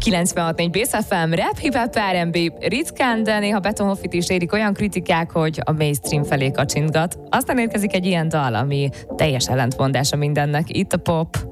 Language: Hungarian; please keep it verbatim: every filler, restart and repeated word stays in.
kilencvenhat négy Bész ef em, rap, hip-hop, er end bé, ritkán, de néha Betonhoffit is érik olyan kritikák, hogy a mainstream felé kacsintgat. Aztán érkezik egy ilyen dal, ami teljes ellentmondása mindennek. Itt a pop.